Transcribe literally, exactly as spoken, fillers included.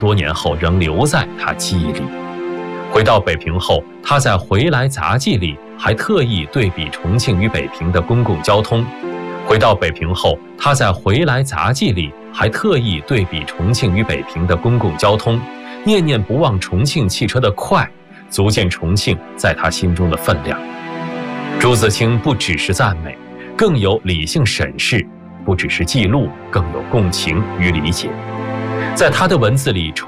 多年后仍留在他记忆里。回到北平后，他在《回来杂记》里还特意对比重庆与北平的公共交通。回到北平后，他在《回来杂记》里还特意对比重庆与北平的公共交通，念念不忘重庆汽车的快，足见重庆在他心中的分量。朱自清不只是赞美，更有理性审视，不只是记录，更有共情与理解。在他的文字里，